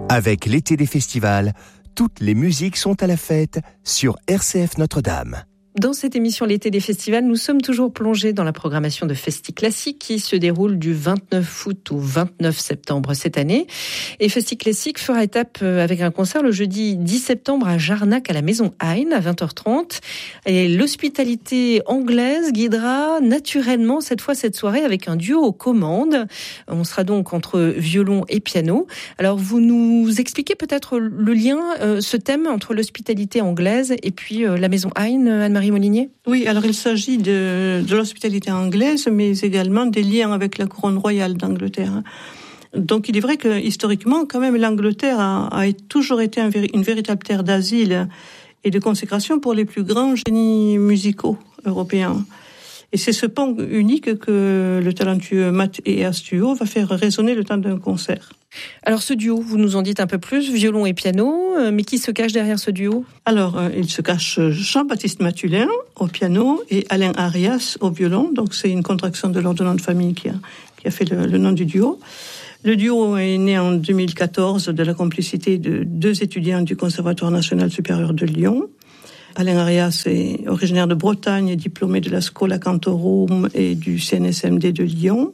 Avec l'été des festivals, toutes les musiques sont à la fête sur RCF Notre-Dame. Dans cette émission L'été des festivals, nous sommes toujours plongés dans la programmation de Festi Classique qui se déroule du 29 août au 29 septembre cette année. Et Festi Classique fera étape avec un concert le jeudi 10 septembre à Jarnac à la Maison Hein à 20h30. Et l'hospitalité anglaise guidera naturellement cette fois cette soirée avec un duo aux commandes. On sera donc entre violon et piano. Alors vous nous expliquez peut-être le lien, ce thème entre l'hospitalité anglaise et puis la Maison Hein, Anne-Marie Molinier ? Oui, alors il s'agit de l'hospitalité anglaise, mais également des liens avec la couronne royale d'Angleterre. Donc il est vrai que historiquement, quand même, l'Angleterre a toujours été une véritable terre d'asile et de consécration pour les plus grands génies musicaux européens. Et c'est ce pont unique que le talentueux Matt et Astuo va faire résonner le temps d'un concert. Alors ce duo, vous nous en dites un peu plus, violon et piano, mais qui se cache derrière ce duo ? Alors, il se cache Jean-Baptiste Matulin au piano et Alain Arias au violon. Donc c'est une contraction de leur nom de famille qui a fait le nom du duo. Le duo est né en 2014 de la complicité de deux étudiants du Conservatoire national supérieur de Lyon. Alain Arias est originaire de Bretagne et diplômé de la Schola Cantorum et du CNSMD de Lyon.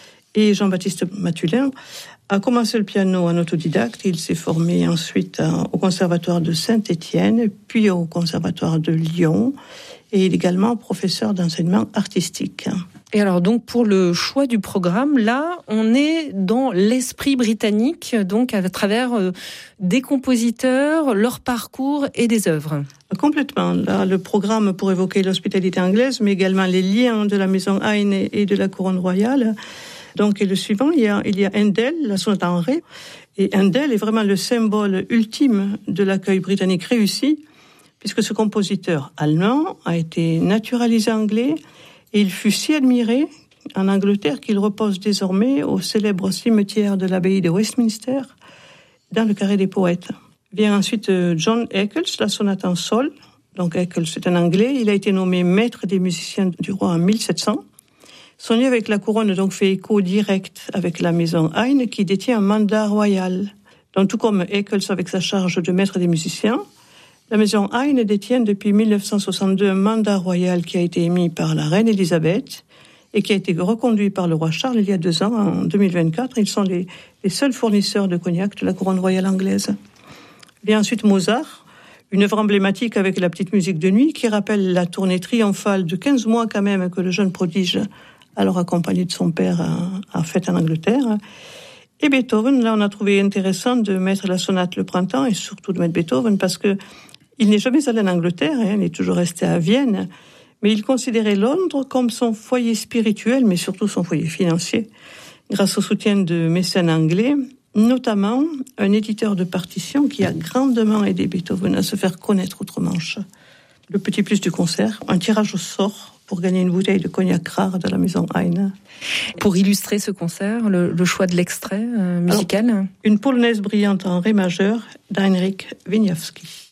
Et Jean-Baptiste Matulin a commencé le piano en autodidacte. Il s'est formé ensuite au Conservatoire de Saint-Étienne, puis au Conservatoire de Lyon. Et il est également professeur d'enseignement artistique. Et alors donc pour le choix du programme, là on est dans l'esprit britannique, donc à travers des compositeurs, leur parcours et des œuvres. Complètement. Là, le programme pour évoquer l'hospitalité anglaise, mais également les liens de la Maison Hein et de la couronne royale. Donc, et le suivant, il y a Handel, la sonate en ré. Et Handel est vraiment le symbole ultime de l'accueil britannique réussi, puisque ce compositeur allemand a été naturalisé anglais et il fut si admiré en Angleterre qu'il repose désormais au célèbre cimetière de l'abbaye de Westminster, dans le carré des poètes. Vient ensuite John Eccles, la sonate en sol. Donc Eccles c'est un Anglais, il a été nommé maître des musiciens du roi en 1700. Son lien avec la couronne donc fait écho direct avec la Maison Hein qui détient un mandat royal. Donc tout comme Eccles avec sa charge de maître des musiciens, la Maison Hein détient depuis 1962 un mandat royal qui a été émis par la reine Elisabeth et qui a été reconduit par le roi Charles il y a 2 ans, en 2024. Ils sont les seuls fournisseurs de cognac de la couronne royale anglaise. Vient ensuite Mozart, une œuvre emblématique avec la petite musique de nuit qui rappelle la tournée triomphale de 15 mois quand même que le jeune prodige, alors accompagné de son père, a fait en Angleterre. Et Beethoven, là on a trouvé intéressant de mettre la sonate Le Printemps et surtout de mettre Beethoven parce que il n'est jamais allé en Angleterre, il est toujours resté à Vienne, mais il considérait Londres comme son foyer spirituel, mais surtout son foyer financier, grâce au soutien de mécènes anglais, notamment un éditeur de partitions qui a grandement aidé Beethoven à se faire connaître outre-Manche. Le petit plus du concert, un tirage au sort pour gagner une bouteille de cognac rare de la Maison Hein. Pour illustrer ce concert, le choix de l'extrait musical ? Alors, une polonaise brillante en ré majeur d'Heinrich Wieniawski.